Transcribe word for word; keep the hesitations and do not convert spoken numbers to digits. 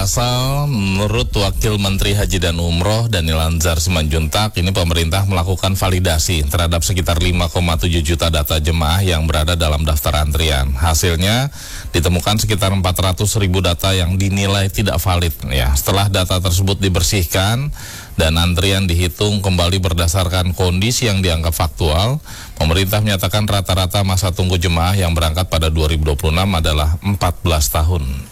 Kasal, menurut Wakil Menteri Haji dan Umroh Daniel Anzar Simanjuntak, ini pemerintah melakukan validasi terhadap sekitar lima koma tujuh juta data jemaah yang berada dalam daftar antrian. Hasilnya ditemukan sekitar empat ratus ribu data yang dinilai tidak valid. Ya, setelah data tersebut dibersihkan dan antrian dihitung kembali berdasarkan kondisi yang dianggap faktual, pemerintah menyatakan rata-rata masa tunggu jemaah yang berangkat pada dua ribu dua puluh enam adalah empat belas tahun.